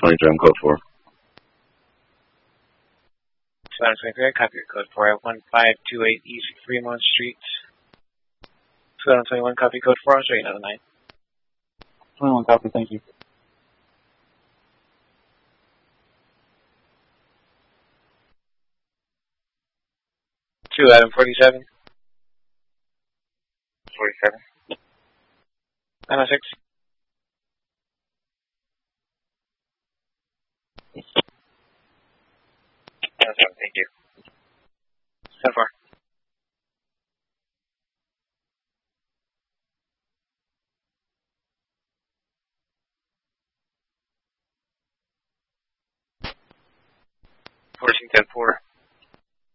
23, code 4. 2023, copy your code 4 at 1528 East Fremont Street. 2021, copy code 4, I'll show you another 9. 21 copy, thank you. Two, Adam 47. 47. 906. Thank you. 10-4. Forcing 10-4.